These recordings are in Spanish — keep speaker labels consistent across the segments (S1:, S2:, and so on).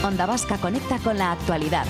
S1: Onda Vasca conecta con la actualidad.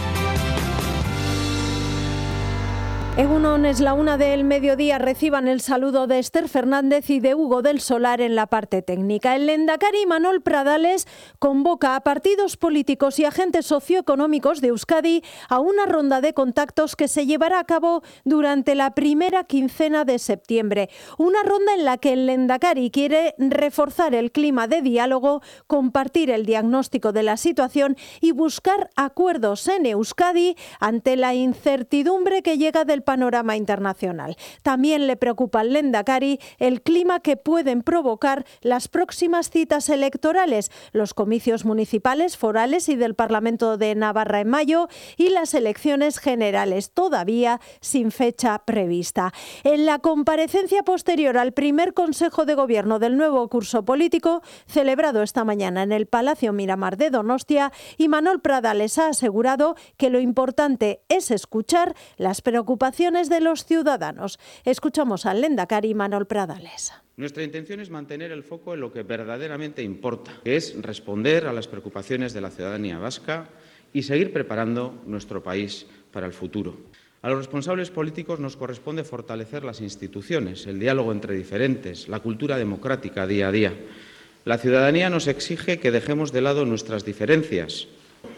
S2: Egunon, es la 1 del mediodía. Reciban el saludo de Esther Fernández y de Hugo del Solar en la parte técnica. El lehendakari Manol Pradales convoca a partidos políticos y agentes socioeconómicos de Euskadi a una ronda de contactos que se llevará a cabo durante la primera quincena de septiembre. Una ronda en la que el lehendakari quiere reforzar el clima de diálogo, compartir el diagnóstico de la situación y buscar acuerdos en Euskadi ante la incertidumbre que llega del panorama internacional. También le preocupa al lehendakari el clima que pueden provocar las próximas citas electorales, los comicios municipales, forales y del Parlamento de Navarra en mayo y las elecciones generales, todavía sin fecha prevista. En la comparecencia posterior al primer Consejo de Gobierno del nuevo curso político, celebrado esta mañana en el Palacio Miramar de Donostia, Manol Pradales ha asegurado que lo importante es escuchar las preocupaciones de los ciudadanos. Escuchamos al lehendakari Manol Pradales.
S3: Nuestra intención es mantener el foco en lo que verdaderamente importa, que es responder a las preocupaciones de la ciudadanía vasca y seguir preparando nuestro país para el futuro. A los responsables políticos nos corresponde fortalecer las instituciones, el diálogo entre diferentes, la cultura democrática día a día. La ciudadanía nos exige que dejemos de lado nuestras diferencias.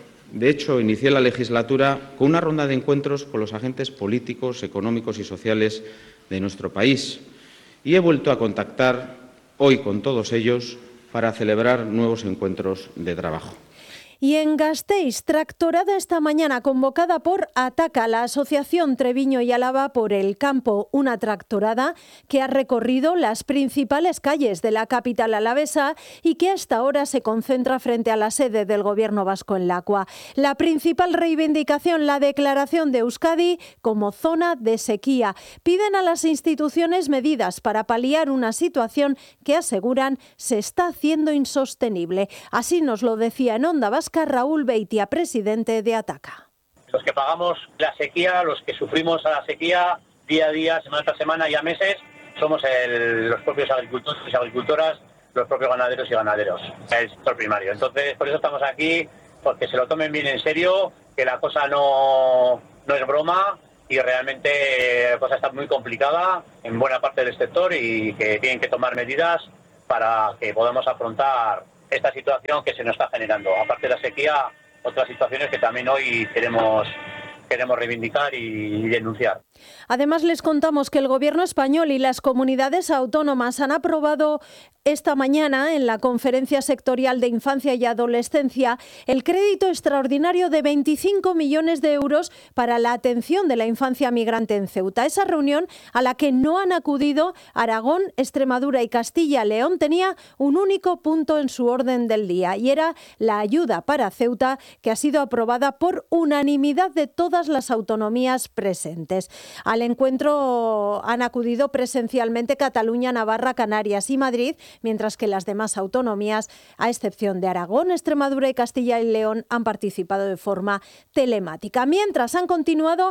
S3: De hecho, inicié la legislatura con una ronda de encuentros con los agentes políticos, económicos y sociales de nuestro país y he vuelto a contactar hoy con todos ellos para celebrar nuevos encuentros de trabajo.
S2: Y en Gasteiz, tractorada esta mañana convocada por ATACA, la Asociación Treviño y Álava por el Campo, una tractorada que ha recorrido las principales calles de la capital alavesa y que hasta ahora se concentra frente a la sede del Gobierno vasco en Lacua. La principal reivindicación, la declaración de Euskadi como zona de sequía. Piden a las instituciones medidas para paliar una situación que aseguran se está haciendo insostenible. Así nos lo decía en Onda Vasca Raúl Beitia, presidente de ATACA.
S4: Los que pagamos la sequía, los que sufrimos a la sequía día a día, semana tras semana y a meses, somos los propios agricultores y agricultoras, los propios ganaderos y ganaderos, el sector primario. Entonces, por eso estamos aquí, porque se lo tomen bien en serio, que la cosa no es broma y realmente la cosa está muy complicada en buena parte del sector y que tienen que tomar medidas para que podamos afrontar esta situación que se nos está generando. Aparte de la sequía, otras situaciones que también hoy queremos reivindicar y denunciar.
S2: Además, les contamos que el Gobierno español y las comunidades autónomas han aprobado esta mañana en la Conferencia Sectorial de Infancia y Adolescencia el crédito extraordinario de 25 millones de euros para la atención de la infancia migrante en Ceuta. Esa reunión, a la que no han acudido Aragón, Extremadura y Castilla-León, tenía un único punto en su orden del día y era la ayuda para Ceuta, que ha sido aprobada por unanimidad de todas las autonomías presentes. Al encuentro han acudido presencialmente Cataluña, Navarra, Canarias y Madrid, mientras que las demás autonomías, a excepción de Aragón, Extremadura y Castilla y León, han participado de forma telemática. Mientras han continuado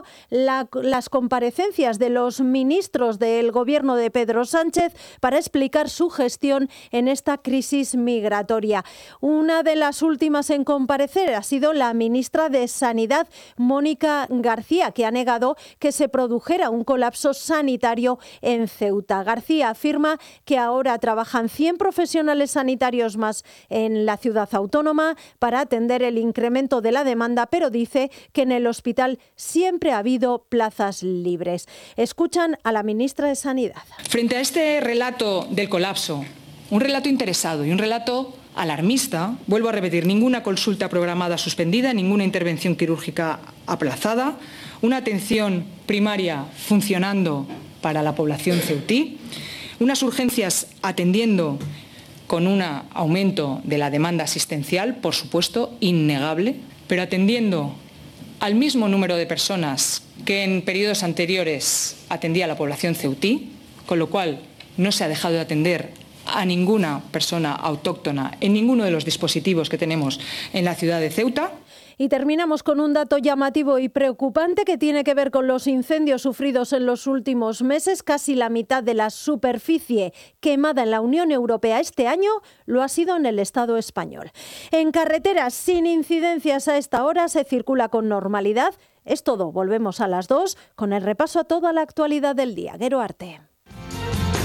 S2: las comparecencias de los ministros del Gobierno de Pedro Sánchez para explicar su gestión en esta crisis migratoria. Una de las últimas en comparecer ha sido la ministra de Sanidad, Mónica García, que ha negado que se produjera un colapso sanitario en Ceuta. García afirma que ahora trabajan 100 profesionales sanitarios más en la ciudad autónoma para atender el incremento de la demanda, pero dice que en el hospital siempre ha habido plazas libres. Escuchan a la ministra de Sanidad.
S5: Frente a este relato del colapso, un relato interesado y un relato alarmista, vuelvo a repetir, ninguna consulta programada suspendida, ninguna intervención quirúrgica aplazada, una atención primaria funcionando para la población ceutí, unas urgencias atendiendo con un aumento de la demanda asistencial, por supuesto, innegable, pero atendiendo al mismo número de personas que en periodos anteriores atendía la población ceutí, con lo cual no se ha dejado de atender a ninguna persona autóctona en ninguno de los dispositivos que tenemos en la ciudad de Ceuta.
S2: Y terminamos con un dato llamativo y preocupante que tiene que ver con los incendios sufridos en los últimos meses. Casi la mitad de la superficie quemada en la Unión Europea este año lo ha sido en el Estado español. En carreteras sin incidencias a esta hora se circula con normalidad. Es todo. Volvemos a las 2 con el repaso a toda la actualidad del día. Gero Arte.